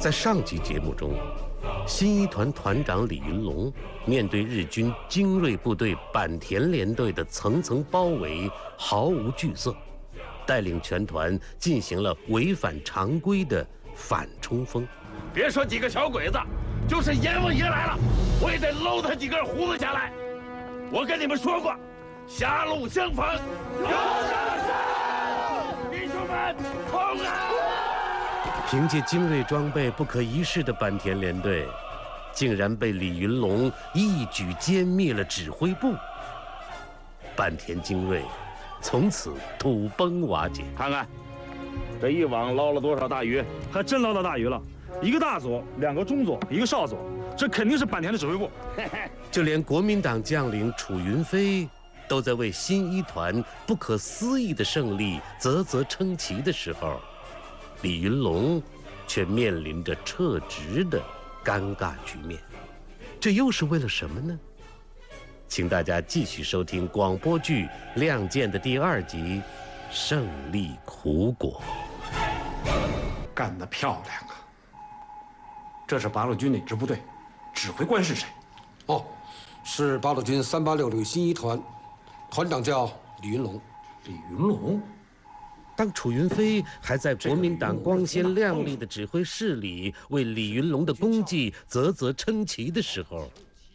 在上集节目中，新一团团长李云龙面对日军精锐部队坂田联队的层层包围，毫无惧色，带领全团进行了违反常规的反冲锋。 别说几个小鬼子，就是阎王爷来了，我也得搂他几根胡子下来。我跟你们说过，狭路相逢有掌声，弟兄们，冲啊！ 凭借精锐装备不可一世的坂田联队，竟然被李云龙一举歼灭了指挥部。坂田精锐从此土崩瓦解。 看看，这一网捞了多少大鱼？ 还真捞到大鱼了，一个大佐，两个中佐，一个少佐，这肯定是坂田的指挥部。 就连国民党将领楚云飞都在为新一团不可思议的胜利啧啧称奇的时候，李云龙却面临着撤职的尴尬局面。这又是为了什么呢？请大家继续收听广播剧《亮剑》的第2集《胜利苦果》。 干得漂亮啊！这是八路军哪支部队？指挥官是谁？ 哦，是八路军386旅新一团，团长叫李云龙。 李云龙。 当楚云飞还在国民党光鲜亮丽的指挥室里为李云龙的功绩啧啧称奇的时候，